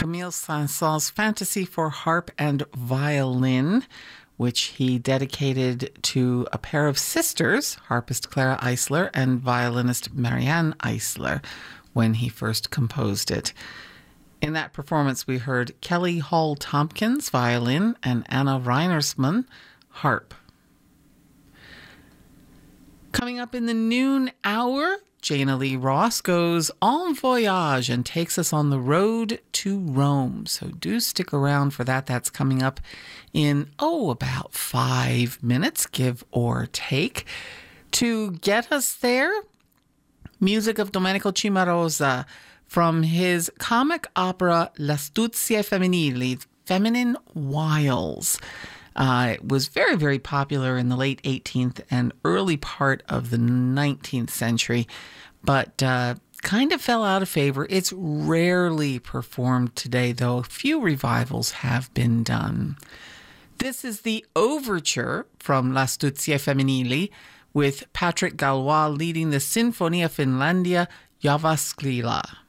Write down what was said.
Camille Saint-Saëns' Fantasy for Harp and Violin, which he dedicated to a pair of sisters, harpist Clara Eisler and violinist Marianne Eisler, when he first composed it. In that performance, we heard Kelly Hall Tompkins, violin, and Anna Reinersmann, harp. Coming up in the noon hour, Jana Lee Ross goes en voyage and takes us on the road to Rome. So do stick around for that. That's coming up in, about 5 minutes, give or take. To get us there, music of Domenico Cimarosa from his comic opera L'Astuzie Femminili, Feminine Wiles. It was very, very popular in the late 18th and early part of the 19th century, but kind of fell out of favor. It's rarely performed today, though a few revivals have been done. This is the overture from L'Astuzie Femminili, with Patrick Gallois leading the Sinfonia Finlandia Jyväskylä.